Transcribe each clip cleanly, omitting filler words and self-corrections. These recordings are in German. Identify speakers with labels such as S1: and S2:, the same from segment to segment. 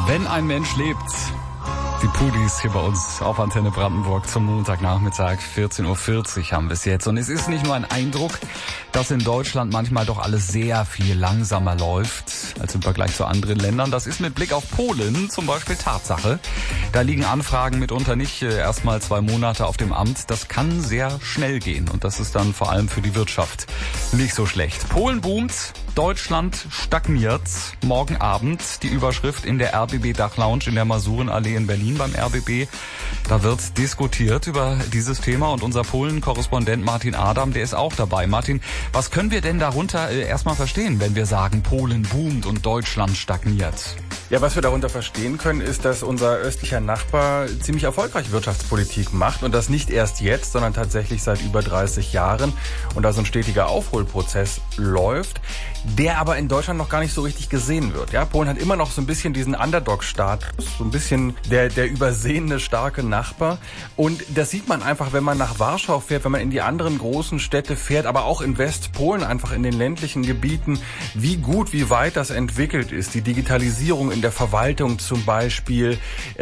S1: Wenn ein Mensch lebt. Die Pudis hier bei uns auf Antenne Brandenburg zum Montagnachmittag, 14.40 Uhr haben wir es jetzt. Und es ist nicht nur ein Eindruck, dass in Deutschland manchmal doch alles sehr viel langsamer läuft als im Vergleich zu anderen Ländern. Das ist mit Blick auf Polen zum Beispiel Tatsache. Da liegen Anfragen mitunter nicht erstmal 2 Monate auf dem Amt. Das kann sehr schnell gehen und das ist dann vor allem für die Wirtschaft nicht so schlecht. Polen boomt, Deutschland stagniert. Morgen Abend die Überschrift in der RBB Dachlounge in der Masurenallee in Berlin beim RBB. Da wird diskutiert über dieses Thema und unser Polen-Korrespondent Martin Adam, der ist auch dabei. Martin, was können wir denn darunter erstmal verstehen, wenn wir sagen, Polen boomt und Deutschland stagniert?
S2: Ja, was wir darunter verstehen können, ist, dass unser östlicher Nachbar ziemlich erfolgreich Wirtschaftspolitik macht und das nicht erst jetzt, sondern tatsächlich seit über 30 Jahren und da so ein stetiger Aufholprozess läuft, der aber in Deutschland noch gar nicht so richtig gesehen wird. Ja, Polen hat immer noch so ein bisschen diesen Underdog-Status, so ein bisschen der übersehene starke Nachbar und das sieht man einfach, wenn man nach Warschau fährt, wenn man in die anderen großen Städte fährt, aber auch in Westpolen, einfach in den ländlichen Gebieten, wie gut, wie weit das entwickelt ist. Die Digitalisierung in der Verwaltung zum Beispiel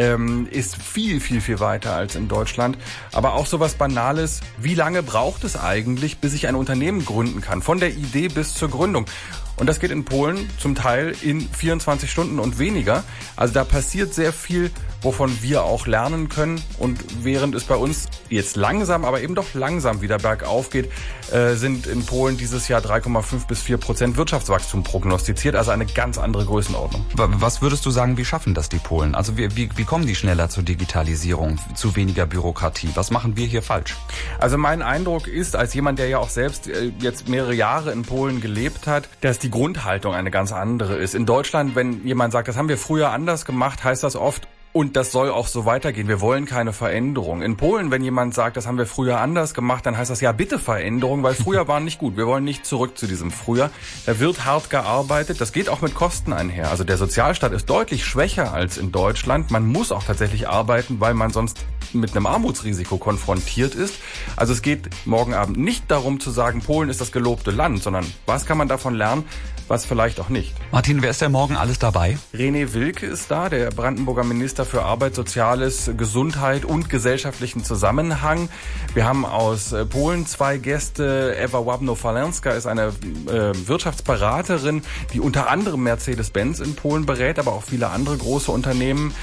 S2: ist viel, viel, viel weiter als in Deutschland. Aber auch sowas Banales, wie lange braucht es eigentlich, bis ich ein Unternehmen gründen kann? Von der Idee bis zur Gründung. Und das geht in Polen zum Teil in 24 Stunden und weniger. Also da passiert sehr viel, wovon wir auch lernen können. Und während es bei uns jetzt langsam, aber eben doch langsam wieder bergauf geht, sind in Polen dieses Jahr 3,5 bis 4% Wirtschaftswachstum prognostiziert. Also eine ganz andere Größenordnung.
S1: Was würdest du sagen, wie schaffen das die Polen? Also wie kommen die schneller zur Digitalisierung, zu weniger Bürokratie? Was machen wir hier falsch?
S2: Also mein Eindruck ist, als jemand, der ja auch selbst jetzt mehrere Jahre in Polen gelebt hat, dass die Grundhaltung eine ganz andere ist. In Deutschland, wenn jemand sagt, das haben wir früher anders gemacht, heißt das oft, und das soll auch so weitergehen. Wir wollen keine Veränderung. In Polen, wenn jemand sagt, das haben wir früher anders gemacht, dann heißt das ja bitte Veränderung, weil früher war nicht gut. Wir wollen nicht zurück zu diesem Früher. Da wird hart gearbeitet. Das geht auch mit Kosten einher. Also der Sozialstaat ist deutlich schwächer als in Deutschland. Man muss auch tatsächlich arbeiten, weil man sonst mit einem Armutsrisiko konfrontiert ist. Also es geht morgen Abend nicht darum zu sagen, Polen ist das gelobte Land, sondern was kann man davon lernen, was vielleicht auch nicht.
S1: Martin, wer ist denn morgen alles dabei?
S2: René Wilke ist da, der Brandenburger Minister für Arbeit, Soziales, Gesundheit und gesellschaftlichen Zusammenhang. Wir haben aus Polen 2 Gäste. Ewa Łabno-Falenska ist eine Wirtschaftsberaterin, die unter anderem Mercedes-Benz in Polen berät, aber auch viele andere große Unternehmen.